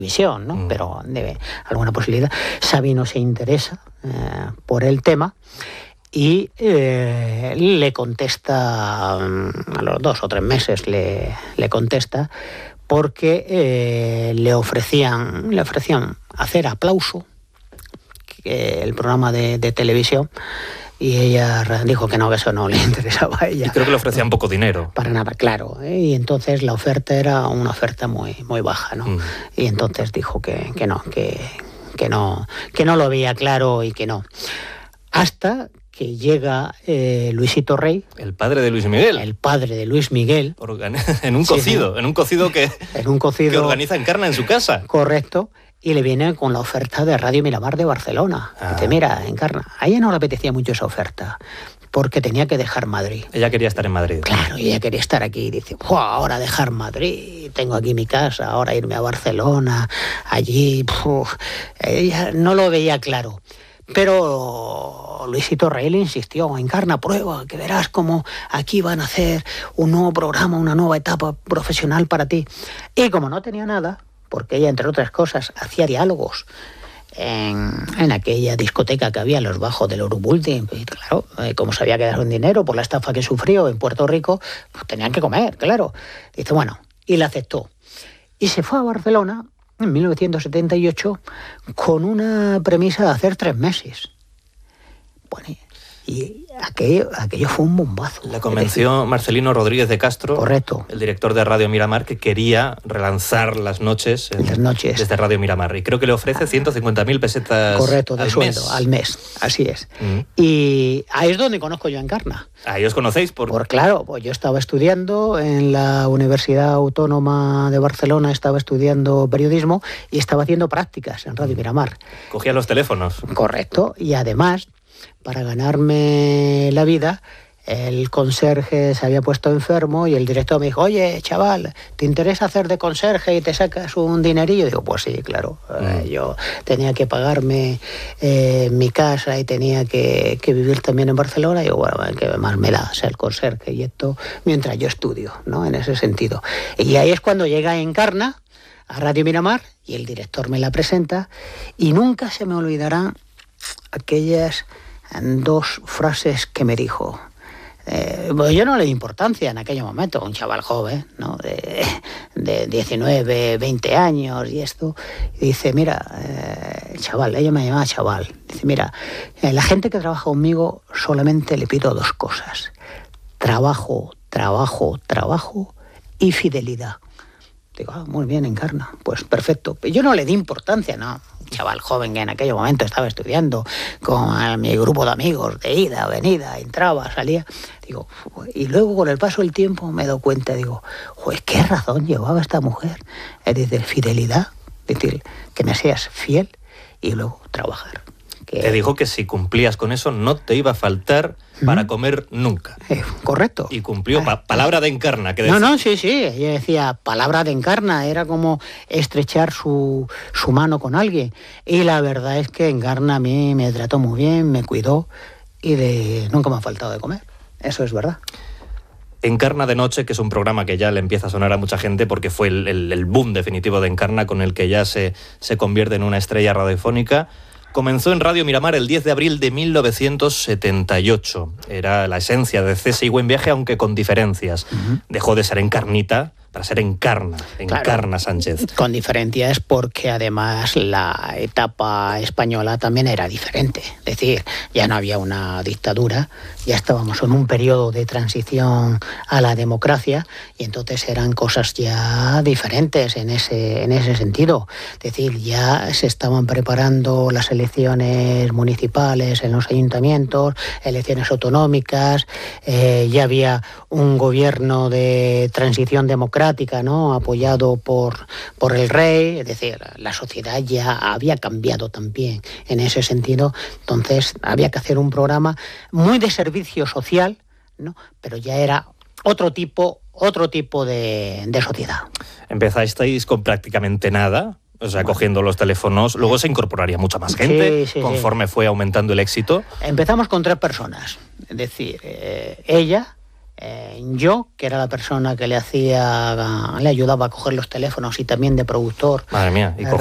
visión, ¿no? Pero debe alguna posibilidad. Sabino se interesa por el tema y le contesta, a los 2 o 3 meses le contesta, porque le ofrecían hacer Aplauso, el programa de televisión, y ella dijo que no, que eso no le interesaba a ella. Y creo que le ofrecían poco dinero. Para nada, claro. Y entonces la oferta era una oferta muy, muy baja, ¿no? Y entonces dijo que no lo veía claro y que no. Hasta que llega Luisito Rey. El padre de Luis Miguel. El padre de Luis Miguel. En un cocido que organiza Encarna en su casa. Correcto. Y le viene con la oferta de Radio Miramar de Barcelona. Dice, mira, Encarna, a ella no le apetecía mucho esa oferta, porque tenía que dejar Madrid. Ella quería estar en Madrid. Claro, ella quería estar aquí. Dice, ahora dejar Madrid, tengo aquí mi casa, ahora irme a Barcelona, allí... Ella no lo veía claro. Pero Luisito Rey le insistió, Encarna, prueba, que verás cómo aquí van a hacer un nuevo programa, una nueva etapa profesional para ti. Y como no tenía nada, porque ella, entre otras cosas, hacía diálogos en aquella discoteca que había en los bajos del Urubulti. Y claro, como se había quedado sin dinero por la estafa que sufrió en Puerto Rico, pues tenían que comer, claro. Dice, bueno, y la aceptó. Y se fue a Barcelona en 1978 con una premisa de hacer 3 meses. Bueno, y aquello fue un bombazo. La convenció Marcelino Rodríguez de Castro, correcto, el director de Radio Miramar, que quería relanzar las noches desde Radio Miramar. Y creo que le ofrece 150.000 pesetas correcto, de sueldo al mes. Así es. Y ahí es donde conozco yo a Encarna. Ahí os conocéis claro, pues yo estaba estudiando en la Universidad Autónoma de Barcelona, estaba estudiando periodismo y estaba haciendo prácticas en Radio Miramar. Cogía los teléfonos. Correcto, y además, para ganarme la vida, el conserje se había puesto enfermo y el director me dijo, oye, chaval, ¿te interesa hacer de conserje y te sacas un dinerillo? Digo, pues sí, claro. Yo tenía que pagarme mi casa y tenía que vivir también en Barcelona. Y digo, bueno, ¿qué más me da ser conserje? Y esto mientras yo estudio, ¿no? En ese sentido. Y ahí es cuando llega Encarna a Radio Miramar y el director me la presenta y nunca se me olvidarán aquellas 2 frases que me dijo. Pues yo no le di importancia en aquel momento, un chaval joven, ¿no? de 19, 20 años y esto. Y dice, mira, chaval, ella me llamaba chaval. Dice, mira, la gente que trabaja conmigo solamente le pido 2 cosas. Trabajo y fidelidad. Digo, muy bien, Encarna, pues perfecto. Yo no le di importancia, ¿no? Un chaval joven que en aquel momento estaba estudiando con mi grupo de amigos de ida, venida, entraba, salía. Digo, y luego con el paso del tiempo me he dado cuenta, digo, ¿qué razón llevaba esta mujer? Es decir, fidelidad, es decir, que me seas fiel y luego trabajar. Te dijo que si cumplías con eso no te iba a faltar para comer nunca. Correcto. Y cumplió, palabra de Encarna. Que decía. No, sí, ella decía, palabra de Encarna, era como estrechar su mano con alguien. Y la verdad es que Encarna a mí me trató muy bien, me cuidó y nunca me ha faltado de comer. Eso es verdad. Encarna de noche, que es un programa que ya le empieza a sonar a mucha gente porque fue el boom definitivo de Encarna, con el que ya se convierte en una estrella radiofónica. Comenzó en Radio Miramar el 10 de abril de 1978. Era la esencia de Cese y Buen Viaje, aunque con diferencias. Dejó de ser Encarnita para ser Encarna Sánchez. Con diferencias porque además la etapa española también era diferente. Es decir, ya no había una dictadura, ya estábamos en un periodo de transición a la democracia y entonces eran cosas ya diferentes en ese sentido. Es decir, ya se estaban preparando las elecciones municipales en los ayuntamientos, elecciones autonómicas, ya había un gobierno de transición democrática, ¿no? Apoyado por el rey, es decir, la sociedad ya había cambiado también en ese sentido, entonces había que hacer un programa muy de servicio social, ¿no? Pero ya era otro tipo de sociedad. Empezasteis con prácticamente nada, o sea, cogiendo los teléfonos, luego se incorporaría mucha más gente, conforme fue aumentando el éxito. Empezamos con 3 personas, es decir, ella, Yo, que era la persona que le ayudaba a coger los teléfonos y también de productor. Madre mía, y